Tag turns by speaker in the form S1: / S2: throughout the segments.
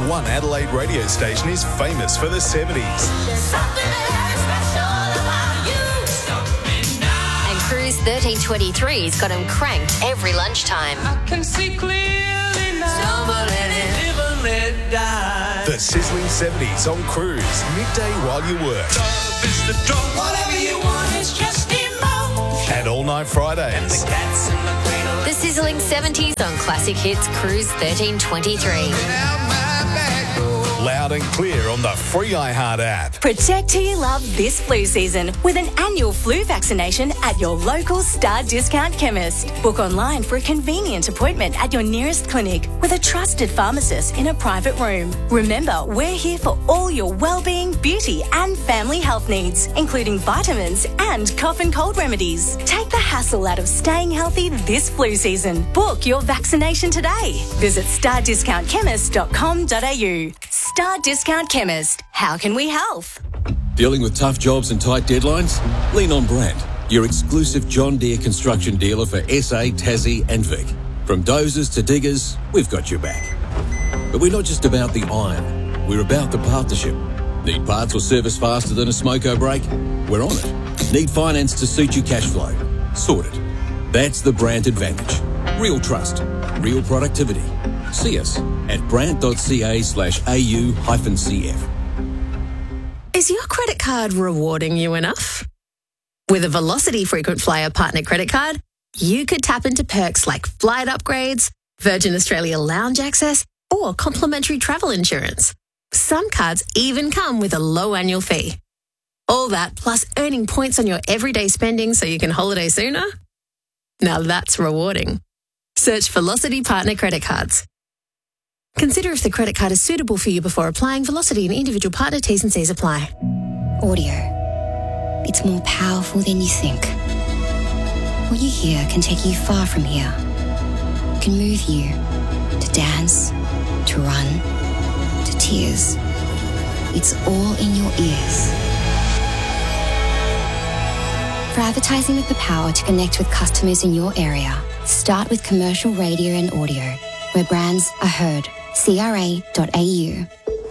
S1: one Adelaide radio station is famous for the 70s.
S2: And Cruise 1323's got him cranked every lunchtime.
S3: I can see clearly now. Live and let die.
S1: The sizzling 70s on Cruise, midday while you work.
S3: Love is the drug. Whatever you want is just emotion.
S1: And all night Fridays.
S2: The sizzling 70s on Classic Hits Cruise 1323.
S1: Loud and clear on the free iHeart app.
S4: Protect who you love this flu season with an annual flu vaccination at your local Star Discount chemist. Book online for a convenient appointment at your nearest clinic with a trusted pharmacist in a private room. Remember, we're here for all your well-being, beauty and family health needs, including vitamins and cough and cold remedies. Take the hassle out of staying healthy this flu season. Book your vaccination today. Visit stardiscountchemist.com.au. Star Discount Chemist. How can we help?
S5: Dealing with tough jobs and tight deadlines? Lean on Brandt, your exclusive John Deere construction dealer for SA, Tassie and Vic. From dozers to diggers, we've got your back. But we're not just about the iron, we're about the partnership. Need parts or service faster than a smoko brake? We're on it. Need finance to suit your cash flow? Sorted. That's the Brandt advantage. Real trust, real productivity. See us at brandt.ca/au-cf.
S6: Is your credit card rewarding you enough? With a Velocity Frequent Flyer Partner Credit Card, you could tap into perks like flight upgrades, Virgin Australia lounge access, or complimentary travel insurance. Some cards even come with a low annual fee. All that plus earning points on your everyday spending so you can holiday sooner? Now that's rewarding. Search Velocity Partner Credit Cards. Consider if the credit card is suitable for you before applying. Velocity and individual partner T's and C's apply.
S7: Audio. It's more powerful than you think. What you hear can take you far from here. It can move you to dance, to run, to tears. It's all in your ears. For advertising with the power to connect with customers in your area, start with commercial radio and audio, where brands are heard. CRA.au.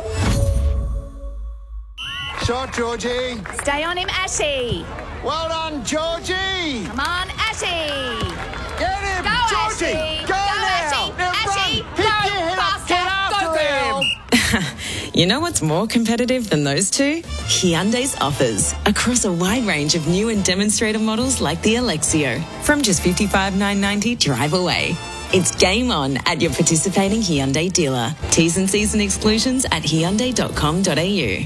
S8: Shot, Georgie.
S9: Stay on him, Ashy.
S8: Well done, Georgie.
S9: Come on, Ashy.
S8: Get him,
S9: Go,
S8: Georgie.
S9: Ashy.
S8: Go now.
S9: Now, Ashy.
S8: Run.
S9: Go,
S8: Pick your head up.
S9: faster.
S8: Get after
S9: Go, girl.
S8: him.
S10: You know what's more competitive than those two? Hyundai's offers across a wide range of new and demonstrator models like the Alexio. From just $55,990 drive away. It's game on at your participating Hyundai dealer. T's and C's and exclusions at hyundai.com.au.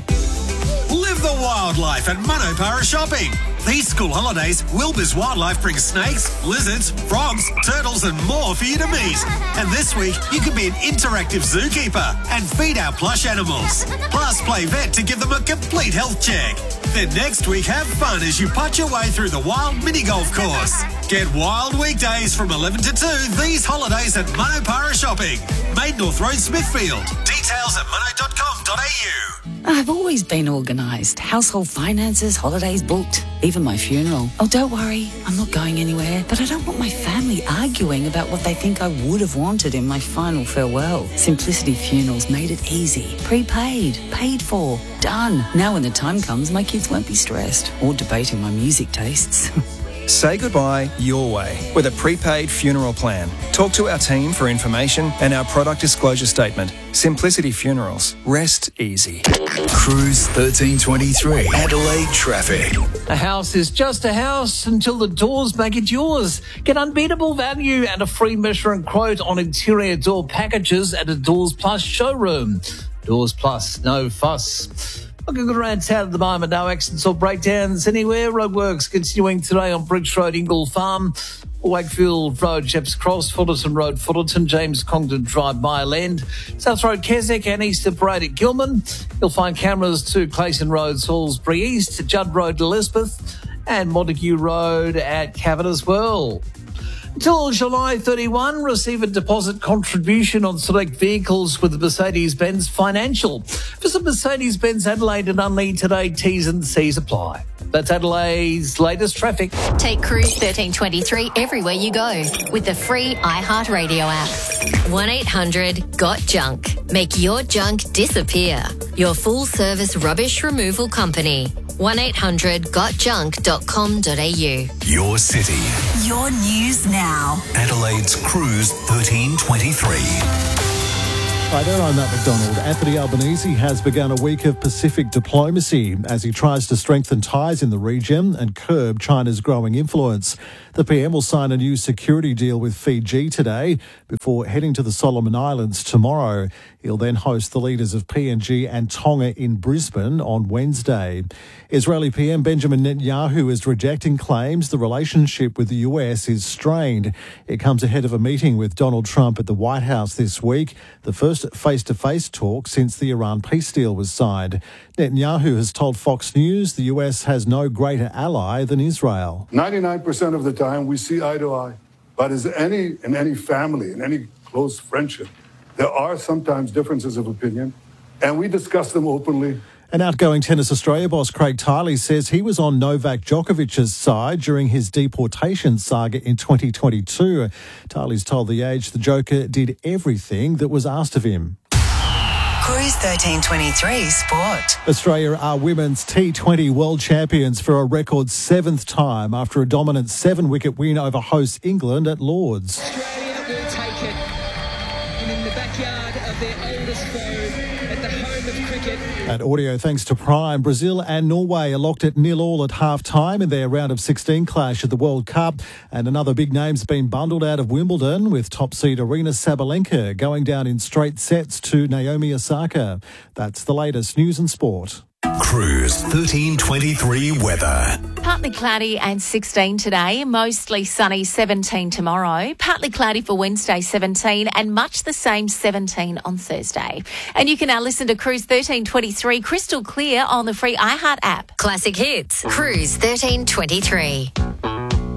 S11: Live the wildlife at Manopara Shopping. These school holidays, Wilbur's Wildlife brings snakes, lizards, frogs, turtles and more for you to meet. And this week, you can be an interactive zookeeper and feed our plush animals. Plus, play vet to give them a complete health check. Then next week, have fun as you putt your way through the wild mini golf course. Get wild weekdays from 11 to 2 these holidays at Manopara Shopping. Maid North Road, Smithfield. Details at mono.com.au.
S12: I've always been organised. Household finances, holidays booked, even my funeral. Oh, don't worry, I'm not going anywhere. But I don't want my family arguing about what they think I would have wanted in my final farewell. Simplicity Funerals made it easy. Prepaid, paid for, done. Now when the time comes, my kids won't be stressed or debating my music tastes.
S13: Say goodbye your way with a prepaid funeral plan. Talk to our team for information and our product disclosure statement. Simplicity Funerals. Rest easy.
S1: Cruise 1323. Adelaide traffic.
S14: A house is just a house until the doors make it yours. Get unbeatable value and a free measure and quote on interior door packages at a Doors Plus showroom. Doors Plus, no fuss. Looking good around town at the moment. No accidents or breakdowns anywhere. Roadworks continuing today on Bridge Road, Ingle Farm, Wakefield Road, Jeps Cross, Fullerton Road, Fullerton, James Congdon Drive, Mile End, South Road, Keswick and Easter Parade at Gilman. You'll find cameras to Clayton Road, Salisbury East, Judd Road, Elizabeth and Montague Road at Cavan as well. Until July 31, receive a deposit contribution on select vehicles with Mercedes-Benz Financial. Visit Mercedes-Benz Adelaide and Unley today. T's and C's apply. That's Adelaide's latest traffic.
S2: Take Cruise 1323 everywhere you go with the free iHeartRadio app. 1-800-GOT-JUNK. Make your junk disappear. Your full-service rubbish removal company. 1-800-GOTJUNK.com.au.
S1: Your city.
S15: Your news now.
S1: Adelaide's Cruise 1323.
S16: Hi there, I'm Matt McDonald. Anthony Albanese has begun a week of Pacific diplomacy as he tries to strengthen ties in the region and curb China's growing influence. The PM will sign a new security deal with Fiji today before heading to the Solomon Islands tomorrow. He'll then host the leaders of PNG and Tonga in Brisbane on Wednesday. Israeli PM Benjamin Netanyahu is rejecting claims the relationship with the US is strained. It comes ahead of a meeting with Donald Trump at the White House this week, the first face-to-face talk since the Iran peace deal was signed. Netanyahu has told Fox News the US has no greater ally than Israel.
S17: 99% of the time we see eye to eye. But in any family, in any close friendship, there are sometimes differences of opinion, and we discuss them openly.
S16: An outgoing Tennis Australia boss, Craig Tiley, says he was on Novak Djokovic's side during his deportation saga in 2022. Tiley's told The Age the Joker did everything that was asked of him.
S15: Cruise 1323 Sport.
S16: Australia are women's T20 world champions for a record 7th time after a dominant 7-wicket win over host England at Lords.
S18: Australia will take it. And in the backyard of their oldest foe, at the home of cricket.
S16: At audio thanks to Prime, Brazil and Norway are locked at 0-0 at half-time in their round of 16 clash at the World Cup. And another big name's been bundled out of Wimbledon, with top seed Arina Sabalenka going down in straight sets to Naomi Osaka. That's the latest news and sport.
S1: Cruise 1323 weather.
S9: Partly cloudy and 16 today, mostly sunny 17 tomorrow, partly cloudy for Wednesday 17 and much the same 17 on Thursday. And you can now listen to Cruise 1323 crystal clear on the free iHeart app.
S2: Classic hits. Cruise 1323.